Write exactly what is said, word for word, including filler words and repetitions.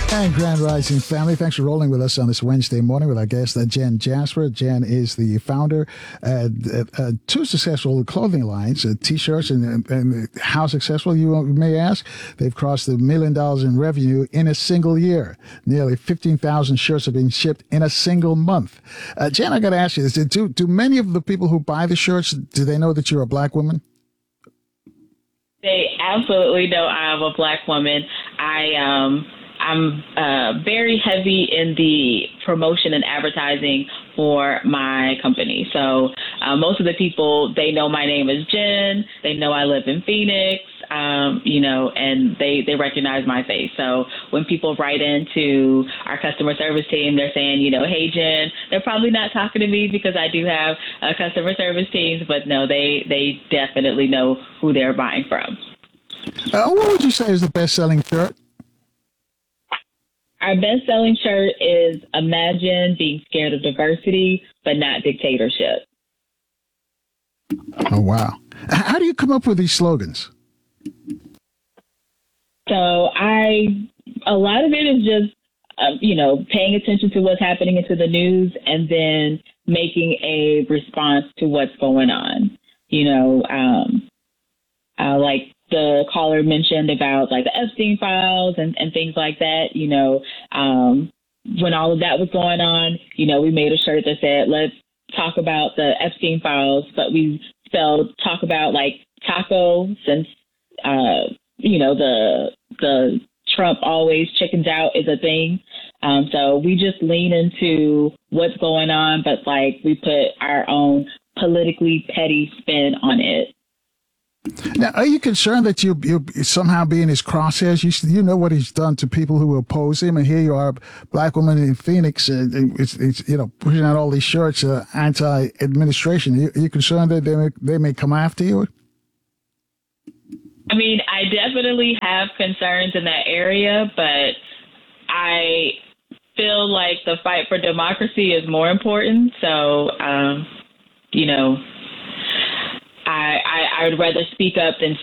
And Grand Rising family, thanks for rolling with us on this Wednesday morning with our guest, uh, Jen Jasper. Jen is the founder of uh, uh, two successful clothing lines, uh, T-shirts, and, and how successful, you may ask? They've crossed the million dollars in revenue in a single year. Nearly fifteen thousand shirts are being shipped in a single month. Uh, Jen, I got to ask you this. Do, do many of the people who buy the shirts, do they know that you're a black woman? They absolutely know I'm a black woman. I um. I'm uh, very heavy in the promotion and advertising for my company. So uh, most of the people, they know my name is Jen. They know I live in Phoenix, um, you know, and they, they recognize my face. So when people write into our customer service team, they're saying, you know, hey, Jen, they're probably not talking to me because I do have uh, customer service teams, but no, they, they definitely know who they're buying from. Uh, what would you say is the best-selling shirt? Our best-selling shirt is Imagine Being Scared of Diversity, but Not Dictatorship. Oh, wow. How do you come up with these slogans? So I, a lot of it is just, uh, you know, paying attention to what's happening into the news and then making a response to what's going on. You know, um, uh, like, the caller mentioned about like the Epstein files and, and things like that, you know, um, when all of that was going on, you know, we made a shirt that said, let's talk about the Epstein files, but we spelled talk about like taco since, uh, you know, the, the Trump always chickens out is a thing. Um, so we just lean into what's going on, but like we put our own politically petty spin on it. Now, are you concerned that you you somehow be in his crosshairs? You you know what he's done to people who oppose him, and here you are, a black woman in Phoenix, uh, it's, it's you know pushing out all these shirts, uh, anti-administration. Are you, are you concerned that they may, they may come after you? I mean, I definitely have concerns in that area, but I feel like the fight for democracy is more important. So, um, you know. I, I, I would rather speak up than